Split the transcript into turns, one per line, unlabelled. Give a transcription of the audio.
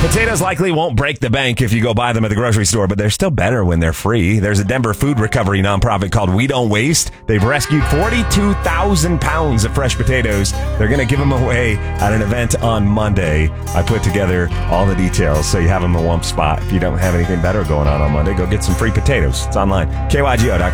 Potatoes likely won't break the bank if you go buy them at the grocery store, but they're still better when they're free. There's a Denver food recovery nonprofit called We Don't Waste. They've rescued 42,000 pounds of fresh potatoes. They're going to give them away at an event on Monday. I put together all the details so you have them in one spot. If you don't have anything better going on Monday, go get some free potatoes. It's online, kygo.com.